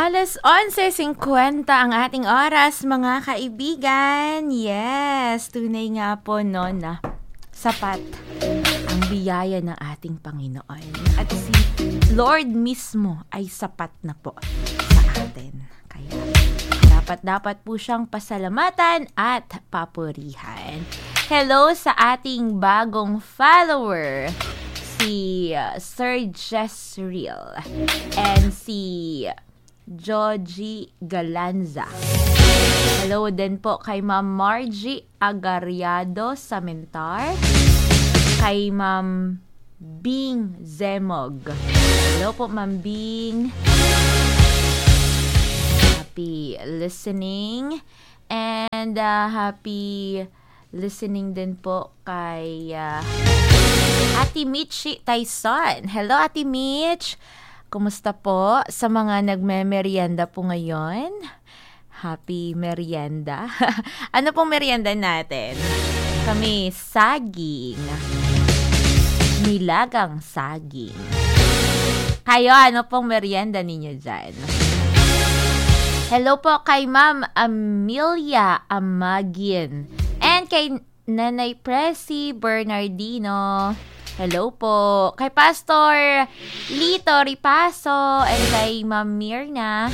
11:50 ang ating oras, mga kaibigan. Yes, tunay nga po no na sapat ang biyaya ng ating Panginoon. At si Lord mismo ay sapat na po sa atin. Kaya dapat po siyang pasalamatan at papurihan. Hello sa ating bagong follower, si Sir Jezreel and si Joji Galanza. Hello din po kay Ma'am Margie Agariado Samentar, kay Ma'am Bing Zemog. Hello po Ma'am Bing. Happy listening and happy listening din po kay Ate Mitch Tyson. Hello Ate Mitch. Kumusta po sa mga nagme-merienda po ngayon? Happy merienda. Ano pong merienda natin? Kami saging. Nilagang saging. Kayo, ano pong merienda ninyo dyan? Hello po kay Ma'am Amelia Amagin. And kay Nanay Presi Bernardino. Hello po. Kay Pastor Lito Ripaso and kay Ma'am Mirna.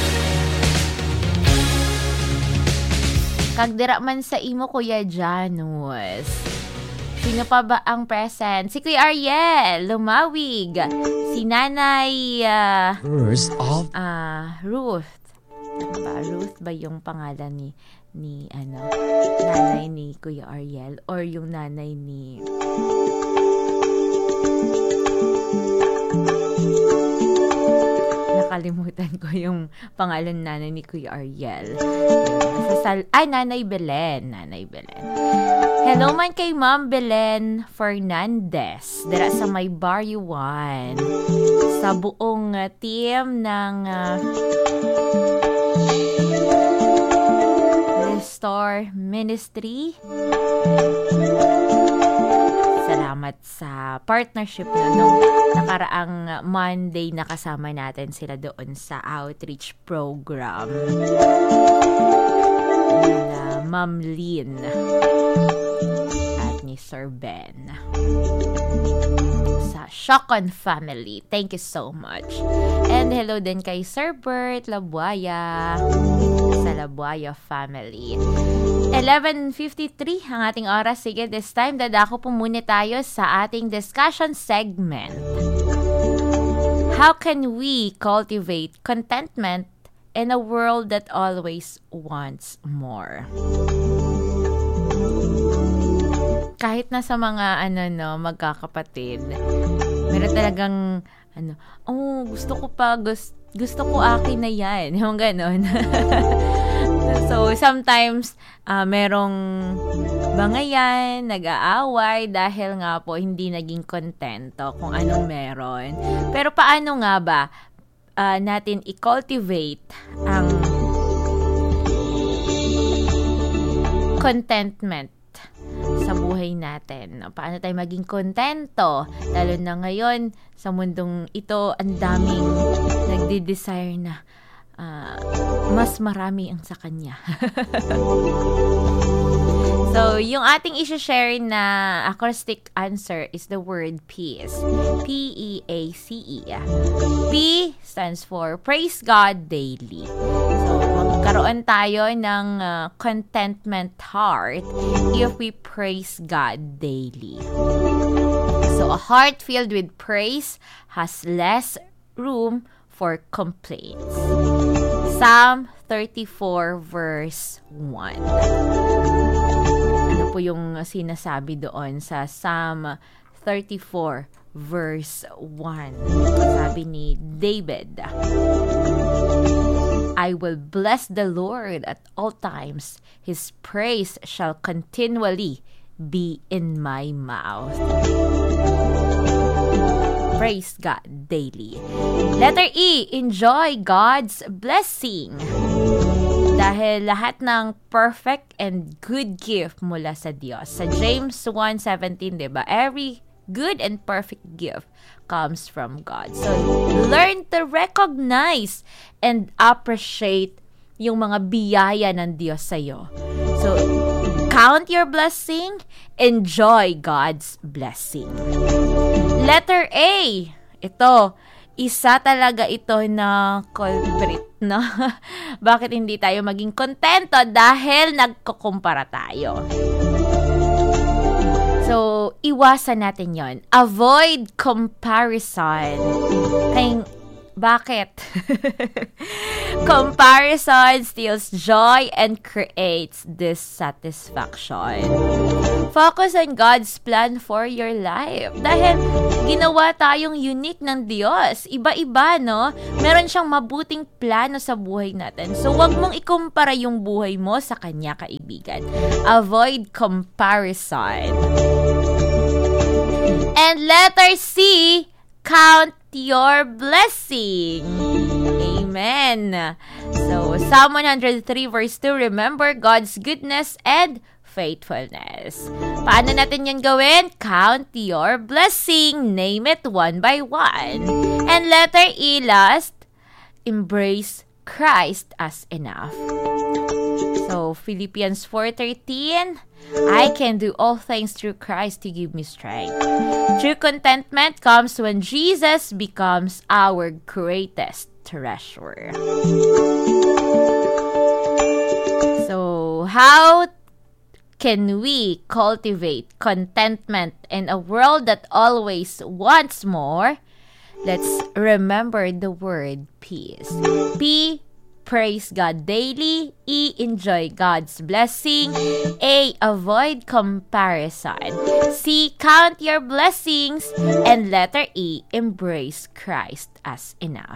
Kagdira man sa imo, Kuya Janus. Sino pa ba ang present? Si Kuya Ariel Lumawig. Si Nanay Ruth. Ano ba? Ruth ba yung pangalan ni nanay ni Kuya Ariel or yung nanay ni nakalimutan ko yung pangalan nanay ni Kuya Ariel. Nanay Belen. Hello man kay Ma'am Belen Fernandez dira sa may Barrio 1, sa buong team ng Restore Ministry. Salamat sa partnership nung nakaraang Monday na kasama natin sila doon sa outreach program na Ma'am Lynn at ni Sir Ben sa Shokon family. Thank you so much. And hello din kay Sir Bert Labuaya sa Labuaya family. 11:53 ang ating oras. Sige, this time dadako po muna tayo sa ating discussion segment. How can we cultivate contentment in a world that always wants more? Kahit na sa mga magkakapatid, meron talagang gusto ko akin na yan. Yung ganon. So, sometimes, merong bangayan, nag-aaway dahil nga po hindi naging kontento kung anong meron. Pero paano nga ba natin i-cultivate ang contentment sa buhay natin? Paano tayo maging kontento? Lalo na ngayon, sa mundong ito, ang daming nagde-desire na mas marami ang sa kanya. So, yung ating i-share na acrostic answer is the word peace. P-E-A-C-E. P stands for Praise God Daily. So, magkaroon tayo ng contentment heart if we praise God daily. So, a heart filled with praise has less room for complaints. Psalm 34 verse 1. Ano po yung sinasabi doon sa Psalm 34 verse 1? Sabi ni David, I will bless the Lord at all times. His praise shall continually be in my mouth. Praise God daily. Letter E, enjoy God's blessing. Dahil lahat ng perfect and good gift mula sa Diyos. Sa James 1:17, diba? Every good and perfect gift comes from God. So, learn to recognize and appreciate yung mga biyaya ng Diyos sa'yo. So, count your blessing, enjoy God's blessing. Letter A. Ito, isa talaga ito na culprit, no? Bakit hindi tayo maging kontento? Dahil nagkukumpara tayo. So, iwasan natin yon. Avoid comparison. Bakit? Comparison steals joy and creates dissatisfaction. Focus on God's plan for your life. Dahil ginawa tayong unique ng Diyos. Iba-iba, no? Meron siyang mabuting plano sa buhay natin. So, wag mong ikumpara yung buhay mo sa kanya, kaibigan. Avoid comparison. And letter C, count your blessing. Amen. So, Psalm 103 verse 2, remember God's goodness and faithfulness. Paano natin yun gawin? Count your blessing. Name it one by one. And letter E, last, embrace Christ as enough. So, Philippians 4:13, I can do all things through Christ to give me strength. True contentment comes when Jesus becomes our greatest treasure. So, how can we cultivate contentment in a world that always wants more? Let's remember the word peace. P, praise God daily. E, enjoy God's blessing. A, avoid comparison. C, count your blessings. And letter E, embrace Christ as enough.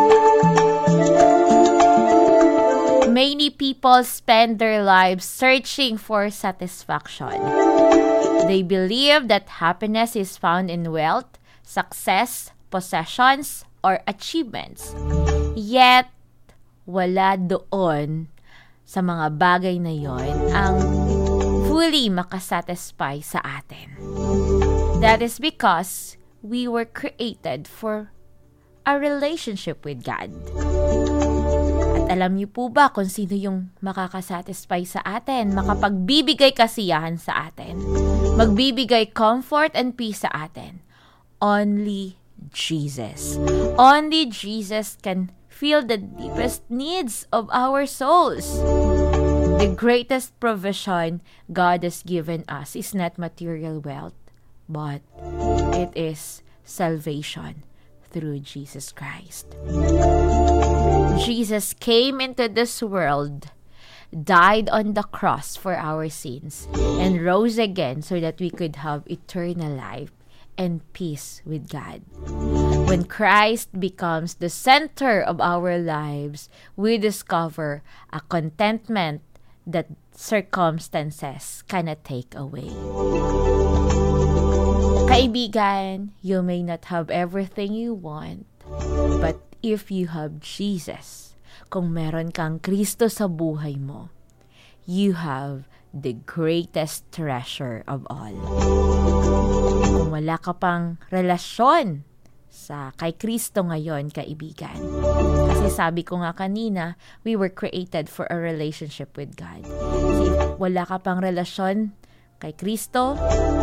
Many people spend their lives searching for satisfaction. They believe that happiness is found in wealth, success, possessions, or achievements. Yet, wala doon sa mga bagay na yon ang fully makasatisfy sa atin. That is because we were created for a relationship with God. At alam niyo po ba kung sino yung makakasatisfy sa atin, makapagbibigay kasiyahan sa atin, magbibigay comfort and peace sa atin? Only Jesus. Only Jesus can feel the deepest needs of our souls. The greatest provision God has given us is not material wealth, but it is salvation through Jesus Christ. Jesus came into this world, died on the cross for our sins, and rose again so that we could have eternal life and peace with God. When Christ becomes the center of our lives, we discover a contentment that circumstances cannot take away. Kaibigan, you may not have everything you want, but if you have Jesus, kung meron kang Kristo sa buhay mo, you have the greatest treasure of all. Kung wala ka pang relasyon sa kay Kristo ngayon, kaibigan, kasi sabi ko nga kanina, we were created for a relationship with God. Kasi wala ka pang relasyon kay Kristo,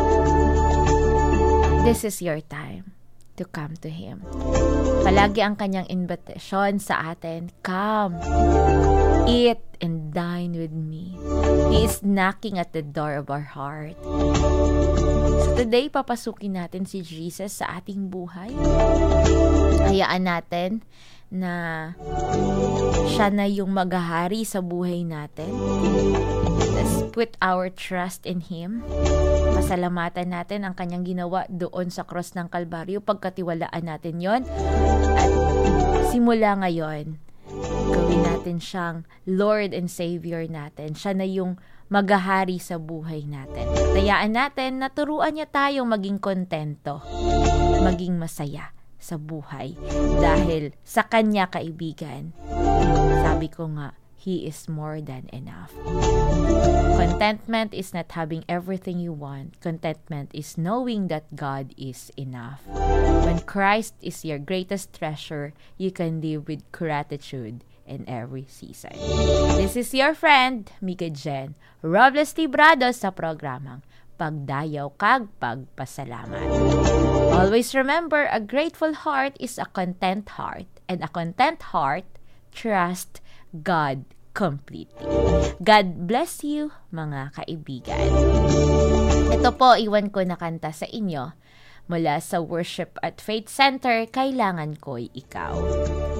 this is your time to come to Him. Palagi ang kanyang invitation sa atin, come, eat and dine with me. He is knocking at the door of our heart. So today, papasukin natin si Jesus sa ating buhay. Hayaan natin na siya na yung maghahari sa buhay natin. Let's put our trust in Him. Pasalamatan natin ang kanyang ginawa doon sa cross ng Kalbaryo. Pagkatiwalaan natin yon. At simula ngayon, gawin natin siyang Lord and Savior natin. Siya na yung maghahari sa buhay natin. Tayaan natin na turuan niya tayong maging kontento, maging masaya sa buhay. Dahil sa kanya, kaibigan, sabi ko nga, He is more than enough. Contentment is not having everything you want. Contentment is knowing that God is enough. When Christ is your greatest treasure, you can live with gratitude in every season. This is your friend, Mika Jen Robles Librado sa programang Pagdayaw Kag Pagpasalamat. Always remember, a grateful heart is a content heart, and a content heart trust God completely. God bless you, mga kaibigan. Ito po, iwan ko na kanta sa inyo mula sa Worship at Faith Center, Kailangan Ko'y Ikaw.